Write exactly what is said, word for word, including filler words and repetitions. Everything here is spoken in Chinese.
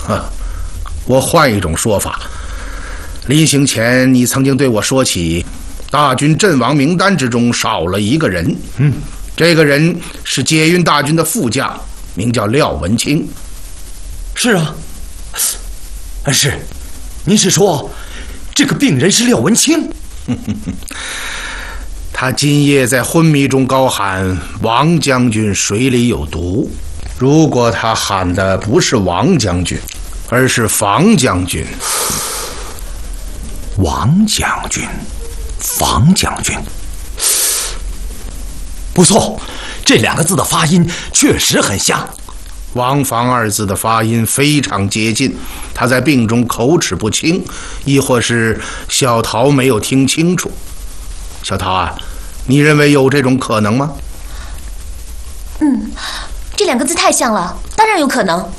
呵，我换一种说法。临行前，你曾经对我说起，大军阵亡名单之中少了一个人。嗯，这个人是解运大军的副将，名叫廖文清。 是啊，是，您是说这个病人是廖文清？ 他今夜在昏迷中高喊“王将军水里有毒”。如果他喊的不是王将军，而是房将军， 王将军，房将军，不错，这两个字的发音确实很像。 王房二字的发音非常接近，他在病中口齿不清，亦或是小桃没有听清楚。小桃啊，你认为有这种可能吗？ 嗯，这两个字太像了，当然有可能。